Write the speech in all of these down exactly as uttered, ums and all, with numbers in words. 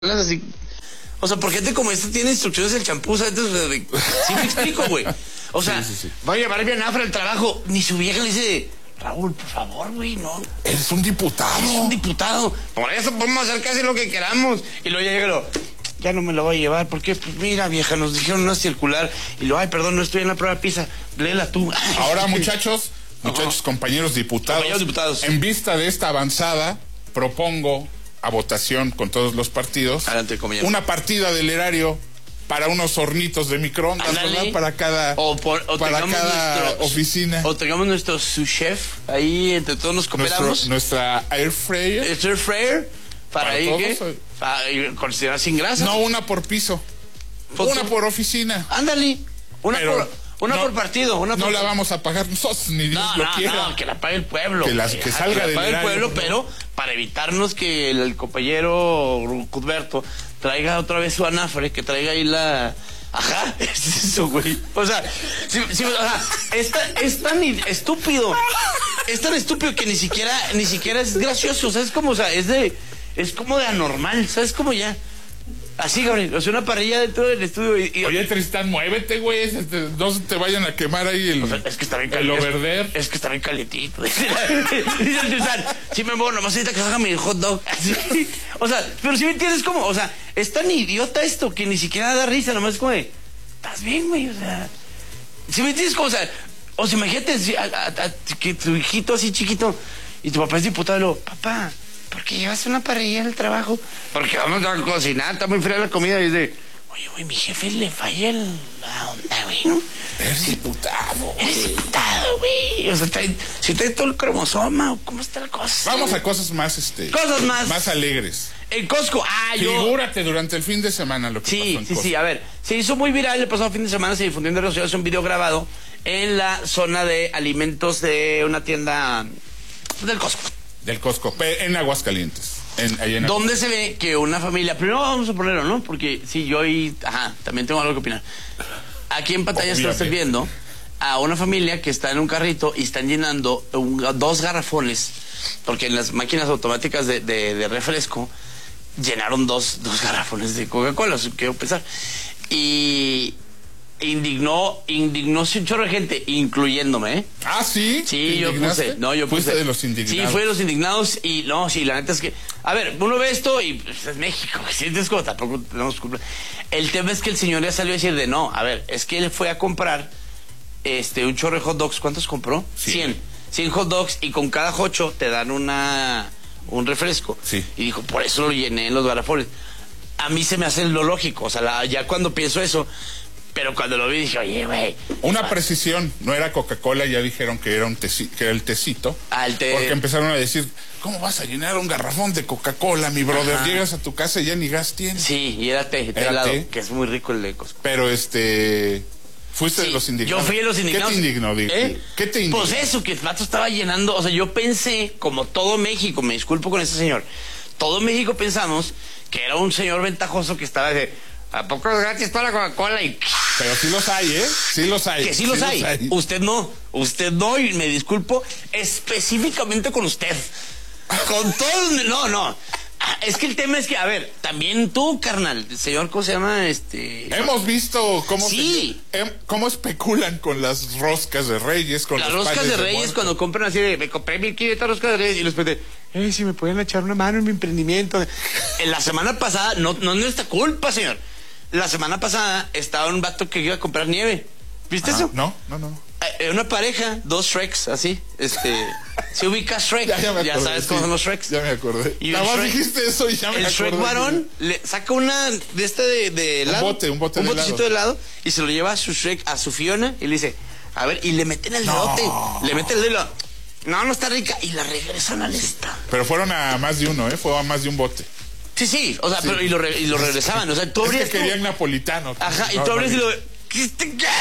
así. O sea, ¿por qué te como esta tiene instrucciones del champú? ¿Sabes? Sí me explico, güey. O sea, sí, sí, sí. Va a llevar bien afra al trabajo. Ni su vieja le dice, Raúl, por favor, güey, no. Eres un diputado. Eres un diputado. Por eso podemos hacer casi lo que queramos. Y luego ya llega lo, ya no me lo voy a llevar. ¿Por qué? Pues mira, vieja, nos dijeron una circular. Y lo, ay, perdón, no estoy en la prueba de PISA. Léela tú. Ahora, muchachos, muchachos, uh-huh. compañeros diputados. Compañeros diputados. En vista de esta avanzada, propongo a votación con todos los partidos Adelante, una partida del erario para unos hornitos de microondas, ¿verdad? Para cada, o por, o para cada nuestro, oficina. O tengamos nuestro sous chef, ahí entre todos nos cooperamos. Nuestro, nuestra air fryer. Air fryer, para, para ahí que, para considerar sin grasa. No, una por piso. ¿Foto? Una por oficina. Ándale, una Pero, por... Una no, por partido. Una no por... la vamos a pagar nosotros, ni Dios no, lo no, quiera. No, que la pague el pueblo. Que, las, que salga del erario. Que la pague el pueblo, pero para evitarnos que el, el compañero Cuthberto traiga otra vez su anafre, que traiga ahí la... Ajá, es eso, güey. O sea, si, si, o sea es, tan, es tan estúpido. Es tan estúpido que ni siquiera, ni siquiera es gracioso. O sea, es como, o sea, es de... Es como de anormal, ¿sabes? Como ya... Así, Gabriel, o sea, una parrilla dentro del estudio y... y... Oye, Tristán, muévete, güey, este, no se te vayan a quemar ahí el... O sea, es que está bien caliente. El overder. Es que está bien calientito. Dice el Tristán, sí me muevo, nomás ahorita que salga mi hot dog. Así, o sea, pero si me entiendes cómo, o sea, es tan idiota esto que ni siquiera da risa, nomás es como de... ¿Estás bien, güey? O sea... Si me entiendes cómo, o sea... O sea, imagínate a, a, a, que tu hijito así chiquito y tu papá es diputado y luego, papá... ¿Por qué llevas una parrilla al trabajo? Porque vamos a cocinar, está muy fría la comida. Y dice, oye, güey, mi jefe le falla el, la onda, güey, ¿no? Eres diputado, güey. Eres diputado, güey. O sea, trae, si trae todo el cromosoma, ¿cómo está la cosa? Vamos a cosas más, este... Cosas más... Más alegres. En Costco, ah, yo... Figúrate durante el fin de semana lo que sí, pasó en Sí, Costco. sí, sí, a ver. Se hizo muy viral el pasado fin de semana, se difundió en redes sociales un video grabado en la zona de alimentos de una tienda del Costco. Del Costco, en Aguascalientes. En, en ¿Dónde se ve que una familia... Primero vamos a ponerlo, ¿no? Porque sí, yo y... Ajá, también tengo algo que opinar. Aquí en pantalla estás viendo a una familia que está en un carrito y están llenando un, dos garrafones, porque en las máquinas automáticas de, de, de refresco llenaron dos, dos garrafones de Coca-Cola, quiero pensar. Y... Indignó, indignóse un chorro de gente, incluyéndome, ¿eh? Ah, ¿sí? Sí, yo puse, no, yo puse. Fuiste de los indignados. Sí, fue de los indignados y no, sí, la neta es que, a ver, uno ve esto y pues, es México, sientes como tampoco tenemos culpa. El tema es que el señor ya salió a decir de no, a ver, es que él fue a comprar este un chorro de hot dogs, ¿cuántos compró? Sí. cien, cien hot dogs y con cada jocho te dan una, un refresco. Sí. Y dijo, por eso lo llené en los garrafones. A mí se me hace lo lógico, o sea, la, ya cuando pienso eso... Pero cuando lo vi dije, oye, güey. Una precisión, no era Coca-Cola, ya dijeron que era un teci, que era el tecito. Ah, el té. Porque empezaron a decir, ¿cómo vas a llenar un garrafón de Coca-Cola, mi brother? Ajá. Llegas a tu casa y ya ni gas tienes. Sí, y era té, té era helado, té. Que es muy rico el de Costco. Pero este... Fuiste sí, de los indignados. Yo fui de los indignados. ¿Qué te indignó? ¿Eh? ¿Qué te indignó? Pues eso, que el plato estaba llenando, o sea, yo pensé, como todo México, me disculpo con ese señor, todo México pensamos que era un señor ventajoso que estaba de... ¿A poco es gratis para la Coca-Cola? Y... Pero sí los hay, ¿eh? Sí los hay. Que sí, sí los, hay. los hay. Usted no. Usted no, y me disculpo específicamente con usted. Con todos... No, no. Es que el tema es que, a ver, también tú, carnal, el señor, ¿cómo se llama? Este... Hemos visto cómo, sí. se, cómo especulan con las roscas de Reyes, con las los roscas de Reyes, de cuando compran así de, me compré mil quinientas roscas de Reyes y les pregunté, eh, si me pueden echar una mano en mi emprendimiento. En la semana pasada, no, no es nuestra culpa, señor. La semana pasada estaba un vato que iba a comprar nieve. ¿Viste ah, eso? No, no, no. Eh, una pareja, dos Shreks, así. Este, se ubica Shrek. Ya, ya, me acordé, ya sabes sí, cómo son los Shreks. Ya me acordé. Y Nada más Shrek, dijiste eso y ya me el acordé. El Shrek varón le saca una de este de, de helado. Un bote, un bote un de botecito helado. de helado y se lo lleva a su Shrek, a su Fiona y le dice, a ver, y le meten el dedote. No. Le meten el dedo. No, no está rica. Y la regresan al esta. Pero fueron a más de uno, ¿eh? Fue a más de un bote. Sí, sí, o sea, sí. Pero y lo, re, y lo regresaban, o sea, tú abrías... Es que querían napolitano. Ajá, y tú abrías y lo... ¿Qué este qué?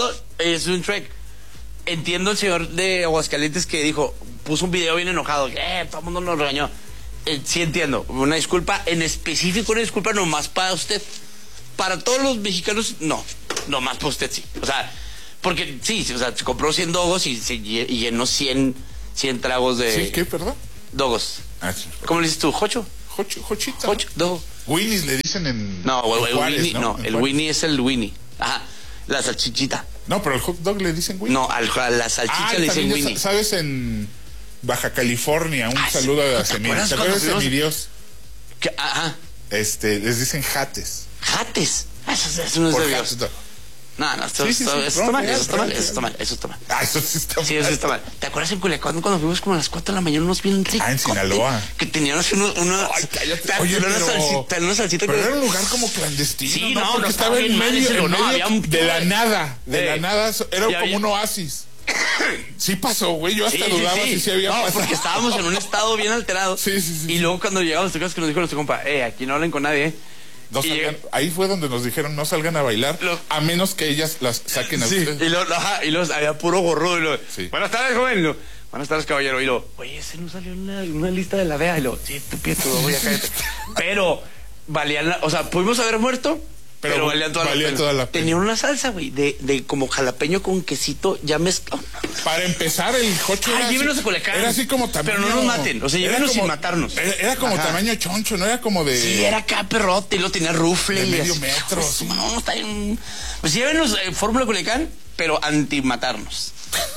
Es un Shrek. Entiendo el señor de Aguascalientes que dijo, puso un video bien enojado, eh, todo el mundo nos regañó. Eh, sí entiendo, una disculpa, en específico una disculpa nomás para usted. Para todos los mexicanos, no, nomás para usted sí. O sea, porque sí, o sea, se compró cien dogos y, se, y llenó cien, cien tragos de... ¿Sí? ¿Qué, perdón? Dogos. Ah, sí. ¿Cómo le dices tú? ¿Jocho? Jocho, jochita. Jocho, dogo. Winnie's le dicen en. No, en el Juárez, Winnie, no, En el Juárez. Winnie es el Winnie. Ajá, la salchichita. No, pero el hot dog le dicen Winnie. No, al, a la salchicha Ah, le dicen también, Winnie. ¿sabes? En Baja California, un Ah, sí. saludo a ¿Te Semir. acuerdas ¿Te cuando acuerdas de fuimos? mi Dios? ¿Qué? Ajá, Este, les dicen jates. jates. Eso, eso no es Por de hot Dios. dog. No, no, esto, Sí, sí, esto- sí, eso no, está mal, real, eso está mal, real, eso está real. mal, eso está mal. Ah, eso sí está Sí, mal. eso está mal. ¿Te acuerdas en Culiacán cuando fuimos como a las cuatro de la mañana unos bien ricos? Ah, en Sinaloa. Que tenían así unos, unos, Ay, cállate. ta- Oye, una pero, salsita, una salsita pero que... era un lugar como clandestino, Sí, ¿no? no, Porque no, estaba estaba en bien mal medio, ese en lugar. No, medio había un- de la nada, de Eh, la nada, era y como había- un oasis. Sí pasó, güey, yo hasta Sí, sí, dudaba sí. si se había No, pasado. porque estábamos en un estado bien alterado. Sí, sí, sí. Y luego cuando llegamos, ¿te acuerdas que nos dijo nuestro compa? Eh, aquí no hablen con nadie, eh. No Y salgan- llega- ahí fue donde nos dijeron no salgan a bailar, Lo- a menos que ellas las saquen a Sí, ustedes. y luego, ajá, y luego había puro gorrudo. Y luego, Sí. buenas tardes, joven. Y luego, buenas tardes, caballero. Y luego, oye, ese no salió en una, una lista de la D E A. Y luego, sí, tu pie, tú, voy a cállate. Pero, valían, la- o sea, pudimos haber muerto, pero, Pero valían toda, valía la pena. toda la pena. Tenía una salsa, güey, de, de como jalapeño con quesito ya mezclado. Para empezar, el jocho Ah, era, llévenos así, a Culiacán. era así como tamaño... Pero no nos maten, o sea, era llévenos como- sin matarnos. Era, era como Ajá. tamaño choncho, no era como de... Sí, era acá perrote y lo tenía rufle. De y medio así, metro, hijo de su sí. mano, no, está bien. Pues llévenos eh, Fórmula Culiacán, pero anti-matarnos.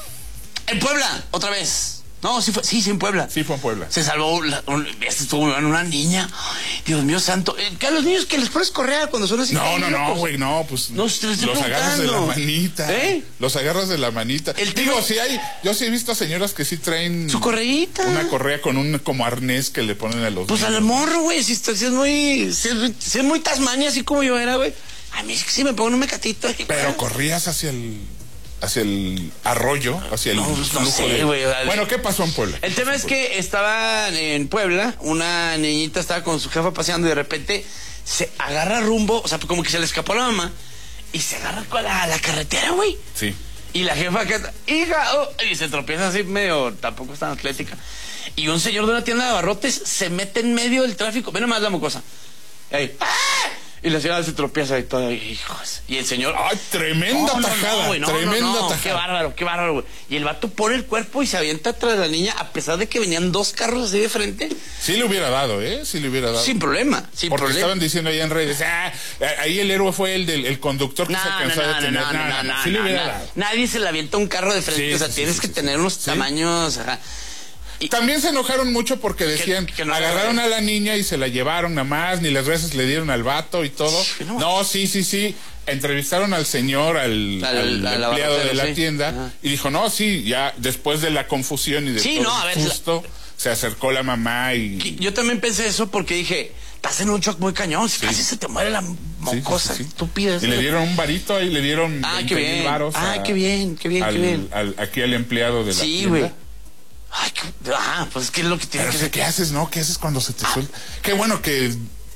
En Puebla, otra vez. No, sí fue, sí, sí, en Puebla. Sí, fue en Puebla. Se salvó, la, un, este estuvo en una niña. Ay, Dios mío santo. Eh, que a los niños que les pones correa cuando son así. No, ay, no, no, locos. güey, no, pues No, te estoy los agarras de la preguntando. manita. ¿Eh? Los agarras de la manita. El Digo, tema- sí hay, yo sí he visto a señoras que sí traen Su correíta. una correa con un como arnés que le ponen a los Pues al niños. morro, güey, si, está- si es muy, si es, si es muy Tasmania, así como yo era, güey. A mí es que sí me pongo un mecatito. ahí, Pero güey. corrías hacia el hacia el arroyo, hacia el No, pues, no flujo sé, de... güey, o sea, Bueno, ¿qué pasó en Puebla? El tema es que estaban en Puebla, una niñita estaba con su jefa paseando y de repente se agarra rumbo, o sea, como que se le escapó a la mamá y se agarra con la, la carretera, güey. Sí. Y la jefa que hija, oh, y se tropieza así medio, tampoco es tan atlética. Y un señor de una tienda de abarrotes se mete en medio del tráfico, ve nomás la mocosa. Y ahí, ¡ah! Y la señora se tropieza y todo, hijos. Y el señor. Ay, tremenda No, no, tajada, no, güey, no, tremenda no, no, tajada. Qué bárbaro, qué bárbaro, güey. Y el vato pone el cuerpo y se avienta tras la niña, a pesar de que venían dos carros así de frente, Sí le hubiera dado, ¿eh? Sí le hubiera dado. sin problema, sin Porque problema. estaban diciendo ahí en redes, ah, ahí el héroe fue el del el conductor que No, se no, alcanzó a no, no, detener. no, no, no, sí le no, hubiera no. dado. Nadie se le avienta un carro de frente, Sí, o sea, sí, sí, tienes sí, que sí, tener sí. unos Sí. tamaños, ajá. Y- También se enojaron mucho porque decían, Que- que no agarraron agarraron. a la niña y se la llevaron nada más, ni las veces le dieron al vato y todo. Que no. No, sí, sí, sí. Entrevistaron al señor, al, Al- al al empleado de abarrotero, la sí. tienda, Ajá. y dijo, no, sí, ya después de la confusión y de Sí, todo no, a el ver, susto, se acercó la mamá y... Y yo también pensé eso porque dije, estás en un shock muy cañón, si casi se te muere la Sí, sí, mocosa sí, sí. estúpida. Y le dieron un varito y le dieron Ah, veinte qué mil bien. varos Ah, a- qué bien, qué bien, qué al- bien. al- aquí al empleado de la Sí, tienda. güey. Ay, qué, ah, pues qué es lo que tiene Pero, que o sea, ser. ¿qué haces, no? ¿Qué haces cuando se te suelta? Qué bueno que...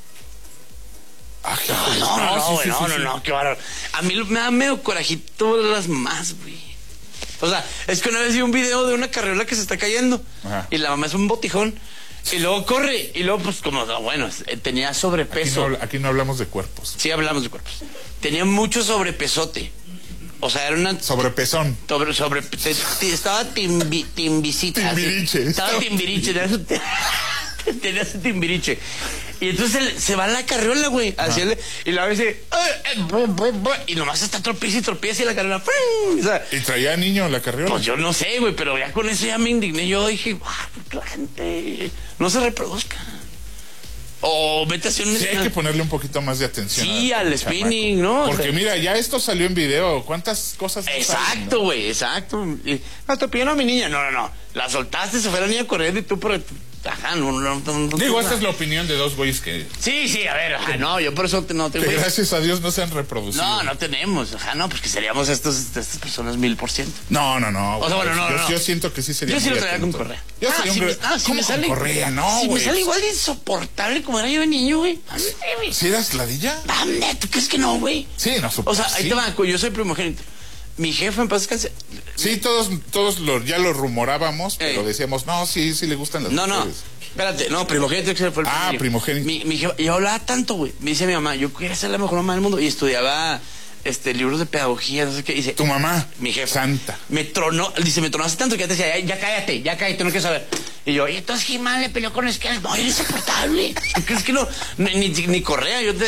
Ay, híjole. No, no, no, sí, güey, sí, no, sí, no, sí. no, qué bárbaro. A mí lo- me da medio corajito las más, güey. O sea, es que una vez vi un video de una carriola que se está cayendo Ajá. y la mamá es un botijón y luego corre y luego pues como, no, bueno, eh, tenía Aquí sobrepeso. no, aquí no hablamos de cuerpos. Sí hablamos de cuerpos. Tenía mucho sobrepesote. O sea, era una Sobrepezón. sobre, sobre, te- te- estaba timbi, timbicita. así. Timbiriche. Estaba timbiriche, tenía su, tenía su timbiriche. Y entonces él se va a la carriola, güey, hacia el- y la dice, "Ay, eh, bu, bu, bu", y nomás está tropieza y tropieza y la carriola, ¡fring! O sea, ¿Y traía niño la carriola? pues yo no sé, güey, pero ya con eso ya me indigné. Yo dije, "Ah, que la gente no se reproduzca. O vete a hacer un... Sí, hay que ponerle un poquito más de atención. Sí, a- al al spinning, chamaco. ¿no? O Porque sea- mira, ya esto salió en video. ¿Cuántas cosas no salen, Exacto, no? güey, exacto. Y, no, te pidieron a mi niña. No, no, no. La soltaste, se fue la niña corriendo y tú por... Ajá, no, no, no, no, Digo, no. esta es la opinión de dos güeyes que, Sí, sí, a ver, ajá, no, yo por eso te- no que tengo... gracias a Dios no se han reproducido. No, no tenemos, ajá, no, pues que seríamos estos, estas personas mil por ciento. No, no, no. O sea, bueno, no, yo, no, no. yo siento que sí sería Yo sí muy lo traía con atento. correa. Yo ah, sería si un me, gre- ah, si ¿Cómo me con sale... correa? No, Si me güey. sale igual de insoportable como era yo de niño, güey. Ande, güey. ¿Sí eras ladilla? Ande, ¿tú crees que no, güey? Sí, no, supongo. O sea, ahí sí. te va, yo soy primogénito. Mi jefe en paz descanse. Sí, todos, todos lo, ya lo rumorábamos, pero Ey. decíamos, no, sí, sí le gustan las No, no, mujeres. espérate, no, primogénito que fue el Ah, primero. primogénito. Mi, mi jefa- yo hablaba tanto, güey. Me dice mi mamá, yo quería ser la mejor mamá del mundo y estudiaba este libros de pedagogía, no sé qué. Dice, Tu mamá, mi jefa. santa. Me tronó, dice, me tronaste tanto que ya te decía, ya, ya cállate, ya cállate, no quiero saber. Y yo, y entonces He-Man le peleó con Esquelas. No, era insoportable. ¿Tú crees que no? Ni, ni, ni Correa, yo te